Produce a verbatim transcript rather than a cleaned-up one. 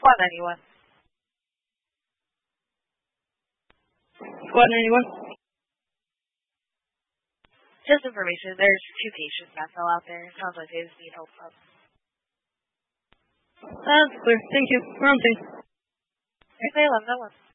Squad ninety-one. Squad ninety-one. Just information, there's two patients that fell out there. Sounds like they just need help up. That's clear. Thank you. We're on scene. Okay, eleven oh one.